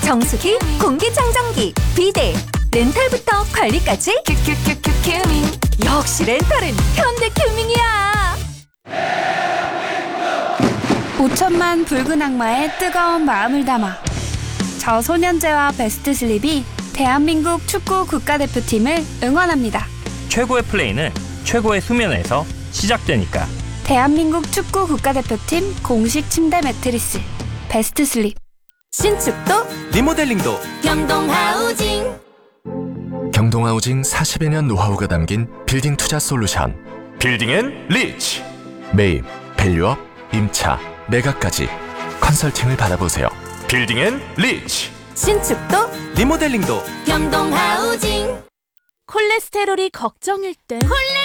정수기, 공기청정기, 비데, 렌탈부터 관리까지 큐큐큐큐 큐밍. 역시 렌탈은 현대큐밍이야. 5천만 붉은 악마의 뜨거운 마음을 담아 저소년제와 베스트슬립이 대한민국 축구 국가대표팀을 응원합니다. 최고의 플레이는 최고의 수면에서 시작되니까. 대한민국 축구 국가대표팀 공식 침대 매트리스 베스트슬립. 신축도 리모델링도 경동하우징. 경동하우징 40여 년 노하우가 담긴 빌딩 투자 솔루션. 빌딩 앤 리치. 매입, 밸류업, 임차, 매각까지 컨설팅을 받아보세요. 빌딩 앤 리치. 신축도 리모델링도 경동하우징. 콜레스테롤이 걱정일 땐